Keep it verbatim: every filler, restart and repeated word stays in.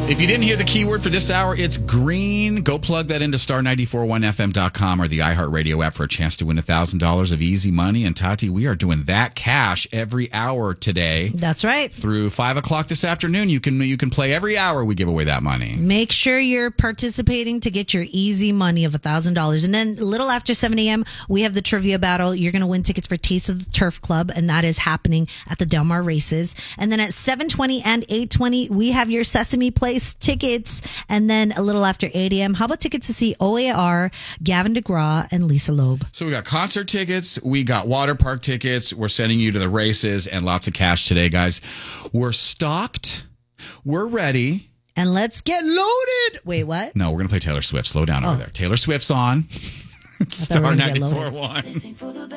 If you didn't hear the keyword for this hour, it's green. Go plug that into star nine four one f m dot com or the iHeartRadio app for a chance to win one thousand dollars of easy money. And Tati, we are doing that cash every hour today. That's right. Through five o'clock this afternoon, you can you can play every hour we give away that money. Make sure you're participating to get your easy money of one thousand dollars. And then a little after seven a.m., we have the trivia battle. You're going to win tickets for Taste of the Turf Club, and that is happening at the Del Mar races. And then at seven twenty and eight twenty, we have your Sesame Place tickets. And then a little after eight a.m., how about tickets to see O A R, Gavin DeGraw, and Lisa Loeb? So we got concert tickets, we got water park tickets, we're sending you to the races, and lots of cash today, guys. We're stocked. We're ready. And let's get loaded. Wait, what? No, we're going to play Taylor Swift. Slow down Oh. over there. Taylor Swift's on. Star ninety-four point one.